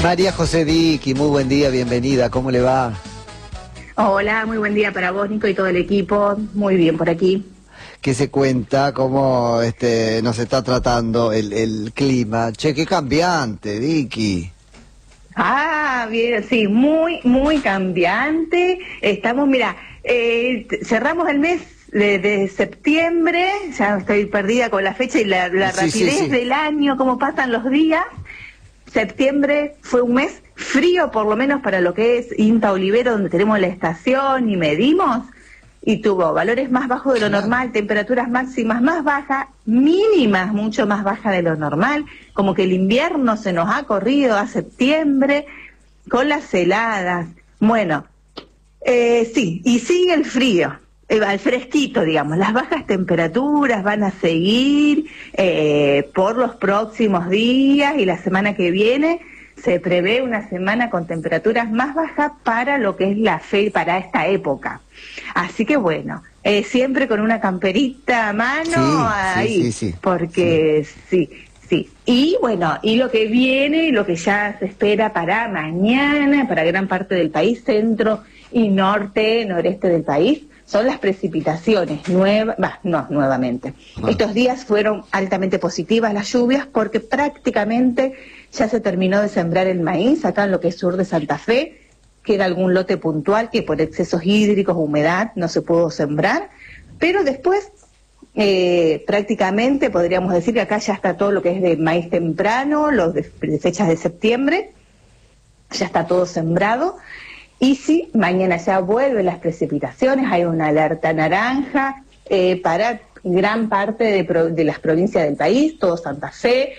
María José Vicky, muy buen día, bienvenida, ¿cómo le va? Hola, muy buen día para vos, Nico, y todo el equipo. Muy bien por aquí. ¿Qué se cuenta? ¿Cómo nos está tratando el clima? Che, qué cambiante, Vicky. Ah, bien, sí, muy cambiante. Estamos, mira, cerramos el mes de septiembre, ya estoy perdida con la fecha y la rapidez del año, cómo pasan los días. Septiembre fue un mes frío, por lo menos para lo que es INTA Olivero, donde tenemos la estación y medimos, y tuvo valores más bajos de lo normal, temperaturas máximas más bajas, mínimas mucho más bajas de lo normal, como que el invierno se nos ha corrido a septiembre, con las heladas. Bueno, sí, y sigue el frío. El fresquito, digamos, las bajas temperaturas van a seguir por los próximos días, y la semana que viene se prevé una semana con temperaturas más bajas para lo que es para esta época. Así que bueno, siempre con una camperita a mano ahí, porque sí. Y bueno, y lo que viene, y lo que ya se espera para mañana, para gran parte del país, centro y noreste del país, son las precipitaciones nuevamente. Estos días fueron altamente positivas las lluvias, porque prácticamente ya se terminó de sembrar el maíz acá en lo que es sur de Santa Fe. Queda algún lote puntual que por excesos hídricos, humedad, no se pudo sembrar, pero después prácticamente podríamos decir que acá ya está todo lo que es de maíz temprano, los de fechas de septiembre, ya está todo sembrado. Y sí, mañana ya vuelven las precipitaciones, hay una alerta naranja para gran parte de las provincias del país, todo Santa Fe,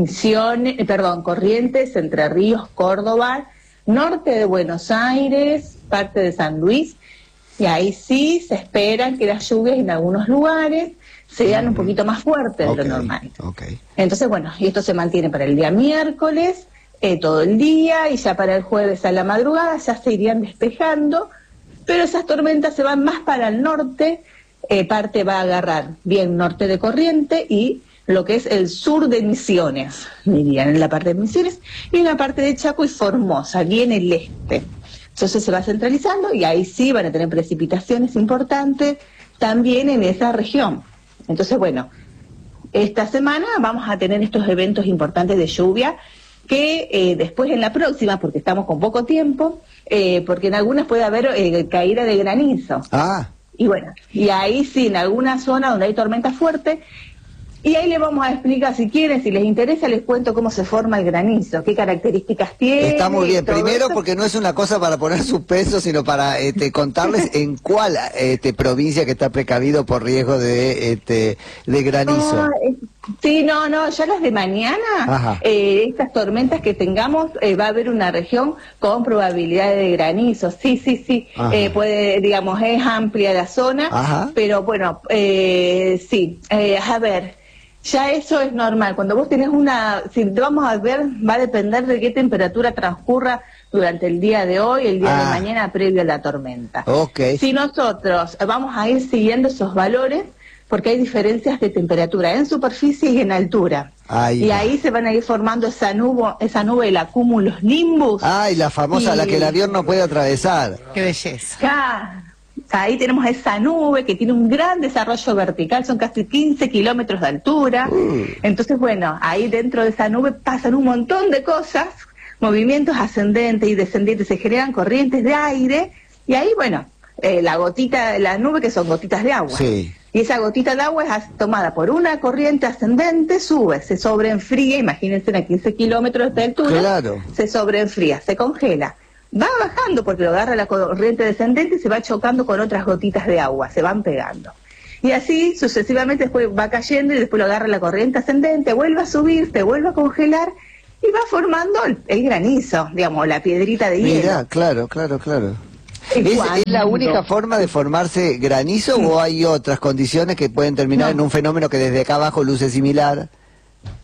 Corrientes, Entre Ríos, Córdoba, norte de Buenos Aires, parte de San Luis, y ahí sí se esperan que las lluvias en algunos lugares sean un poquito más fuertes de lo normal. Entonces, bueno, y esto se mantiene para el día miércoles, todo el día, y ya para el jueves a la madrugada ya se irían despejando, pero esas tormentas se van más para el norte, parte va a agarrar bien norte de Corrientes y lo que es el sur de Misiones, dirían, en la parte de Misiones, y en la parte de Chaco y Formosa, bien el este. Entonces se va centralizando y ahí sí van a tener precipitaciones importantes también en esa región. Entonces, bueno, esta semana vamos a tener estos eventos importantes de lluvia, que después en la próxima, porque estamos con poco tiempo, porque en algunas puede haber caída de granizo. Y bueno, y ahí sí, en alguna zona donde hay tormenta fuerte, y ahí les vamos a explicar, si quieren, si les interesa, les cuento cómo se forma el granizo, qué características tiene. Está muy bien, primero eso, porque no es una cosa para poner su peso, sino para contarles en cuál provincia que está precavido por riesgo de granizo. Sí, ya las de mañana, estas tormentas que tengamos, va a haber una región con probabilidad de granizo, sí, puede, digamos, es amplia la zona, pero bueno, a ver, ya eso es normal. Cuando vos tenés si te vamos a ver, va a depender de qué temperatura transcurra durante el día de hoy, el día de mañana previo a la tormenta. Si nosotros vamos a ir siguiendo esos valores, porque hay diferencias de temperatura en superficie y en altura. Y ahí se van a ir formando esa nube, el cumulus nimbus. La famosa, la que el avión no puede atravesar. ¡Qué belleza! Ahí tenemos esa nube que tiene un gran desarrollo vertical, son casi 15 kilómetros de altura. Entonces, bueno, ahí dentro de esa nube pasan un montón de cosas, movimientos ascendentes y descendientes, se generan corrientes de aire, y ahí, bueno, la gotita de la nube, que son gotitas de agua. Y esa gotita de agua es tomada por una corriente ascendente, sube, se sobreenfría, imagínense a 15 kilómetros de altura, se sobreenfría, se congela. Va bajando porque lo agarra la corriente descendente y se va chocando con otras gotitas de agua, se van pegando. Y así sucesivamente después va cayendo y después lo agarra la corriente ascendente, vuelve a subir, se vuelve a congelar y va formando el granizo, digamos, la piedrita de hielo. Mira, claro. ¿Es la única forma de formarse granizo o hay otras condiciones que pueden terminar en un fenómeno que desde acá abajo luce similar?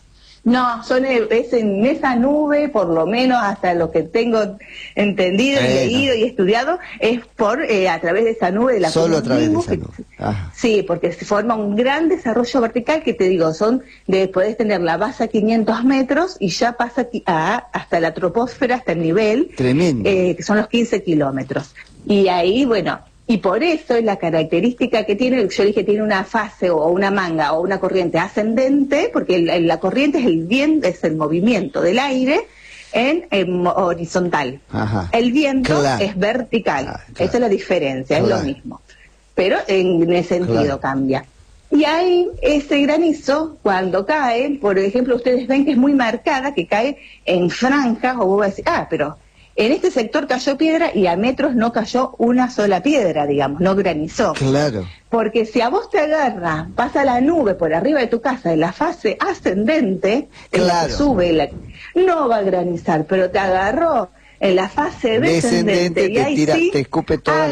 No, es en esa nube, por lo menos hasta lo que tengo entendido y leído y estudiado, es a través de esa nube de la Solo a través de esa nube. Sí, porque se forma un gran desarrollo vertical que te digo, podés tener la base a 500 metros y ya pasa hasta la troposfera, hasta el nivel. Tremendo. Que son los 15 kilómetros. Y ahí, bueno... Y por eso es la característica que tiene, yo dije, tiene una fase o una manga o una corriente ascendente, porque la corriente es el viento, es el movimiento del aire en horizontal. Ajá. El viento es vertical. Claro. Esa es la diferencia, es lo mismo. Pero en ese sentido cambia. Y ahí ese granizo, cuando cae, por ejemplo, ustedes ven que es muy marcada, que cae en franjas, o vos vas a decir, pero... En este sector cayó piedra y a metros no cayó una sola piedra, digamos, no granizó. Claro. Porque si a vos te agarra, pasa la nube por arriba de tu casa en la fase ascendente, en la que sube, no va a granizar, pero te agarró en la fase descendente y ahí te escupe toda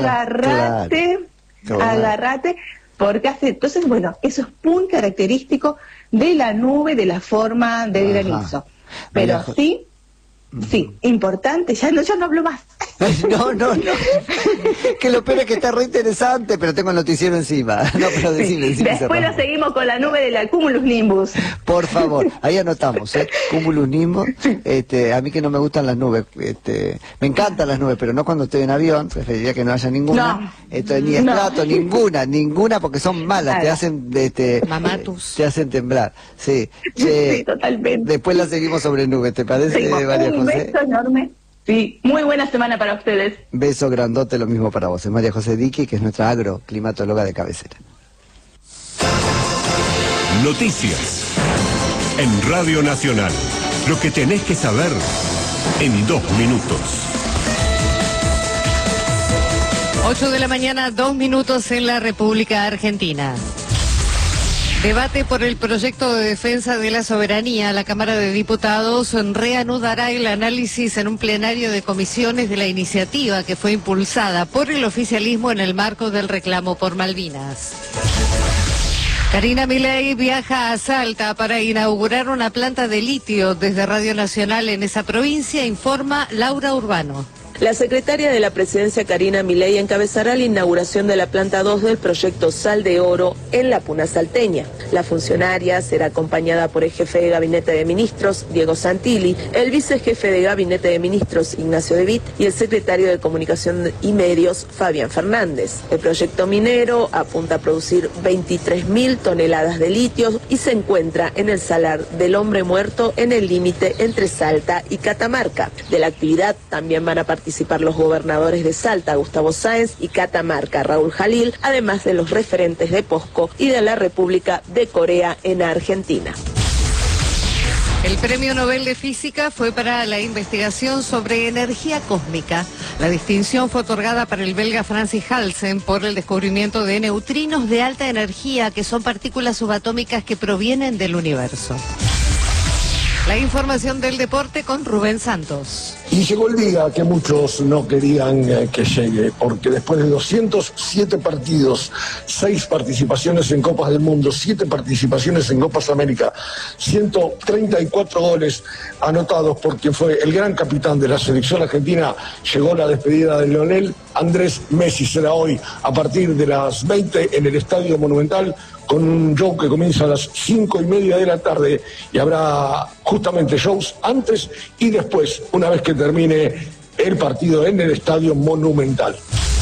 agarrate, porque hace... Entonces, bueno, eso es muy característico de la nube, de la forma del granizo. Pero sí, importante, yo no hablo más. No. Que lo peor es que está re interesante, pero tengo el noticiero encima. No, pero decime. Después lo seguimos con la nube del cumulus nimbus. Por favor, ahí anotamos, cumulus nimbus. A mí que no me gustan las nubes, me encantan las nubes, pero no cuando estoy en avión, preferiría que no haya ninguna. Ni estrato, ninguna, porque son malas, te hacen mamatus. Te hacen temblar. Sí, sí, totalmente. Después la seguimos sobre nubes, ¿te parece, María José? Un beso enorme. Sí, muy buena semana para ustedes. Beso grandote, lo mismo para vos. Es María José Diqui, que es nuestra agroclimatóloga de cabecera. Noticias en Radio Nacional. Lo que tenés que saber en 2 minutos. 8 de la mañana, 2 minutos en la República Argentina. Debate por el proyecto de defensa de la soberanía. La Cámara de Diputados reanudará el análisis en un plenario de comisiones de la iniciativa que fue impulsada por el oficialismo en el marco del reclamo por Malvinas. Karina Milei viaja a Salta para inaugurar una planta de litio desde Radio Nacional en esa provincia, informa Laura Urbano. La secretaria de la Presidencia, Karina Milei, encabezará la inauguración de la planta 2 del proyecto Sal de Oro en la Puna salteña. La funcionaria será acompañada por el jefe de Gabinete de Ministros, Diego Santilli, el vicejefe de Gabinete de Ministros, Ignacio De Witt, y el secretario de Comunicación y Medios, Fabián Fernández. El proyecto minero apunta a producir 23.000 toneladas de litio y se encuentra en el Salar del Hombre Muerto, en el límite entre Salta y Catamarca. De la actividad también van a participar los gobernadores de Salta, Gustavo Sáenz, y Catamarca, Raúl Jalil, además de los referentes de POSCO y de la República de Corea en Argentina. El Premio Nobel de Física fue para la investigación sobre energía cósmica. La distinción fue otorgada para el belga Francis Halsen por el descubrimiento de neutrinos de alta energía, que son partículas subatómicas que provienen del universo. La información del deporte con Rubén Santos. Y llegó el día que muchos no querían que llegue, porque después de 207 partidos, 6 participaciones en Copas del Mundo, 7 participaciones en Copas América, 134 goles anotados por quien fue el gran capitán de la selección argentina, llegó la despedida de Lionel Andrés Messi. Será hoy a partir de las 20 en el Estadio Monumental, con un show que comienza a las 5:30 de la tarde, y habrá justamente shows antes y después, una vez que termine el partido en el Estadio Monumental.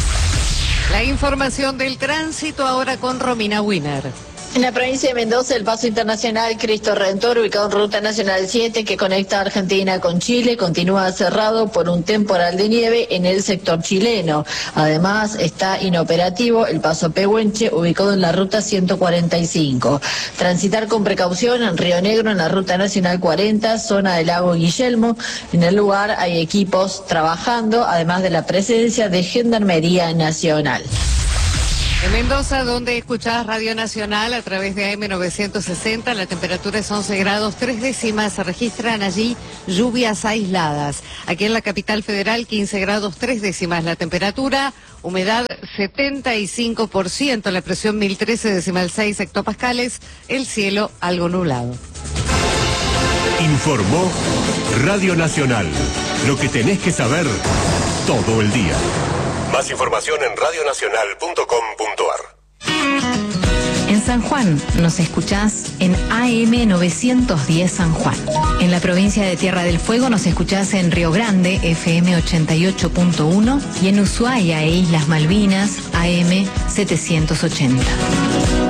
La información del tránsito ahora con Romina Wiener. En la provincia de Mendoza, el paso internacional Cristo Redentor, ubicado en Ruta Nacional 7, que conecta Argentina con Chile, continúa cerrado por un temporal de nieve en el sector chileno. Además, está inoperativo el paso Pehuenche, ubicado en la Ruta 145. Transitar con precaución en Río Negro, en la Ruta Nacional 40, zona del lago Guillermo. En el lugar hay equipos trabajando, además de la presencia de Gendarmería Nacional. En Mendoza, donde escuchás Radio Nacional a través de AM 960, la temperatura es 11 grados 3 décimas, se registran allí lluvias aisladas. Aquí en la capital federal, 15 grados 3 décimas la temperatura, humedad 75%, la presión 1013,6 hectopascales, el cielo algo nublado. Informó Radio Nacional. Lo que tenés que saber todo el día. Más información en radionacional.com.ar. En San Juan nos escuchás en AM 910 San Juan. En la provincia de Tierra del Fuego nos escuchás en Río Grande, FM 88.1, y en Ushuaia e Islas Malvinas, AM 780.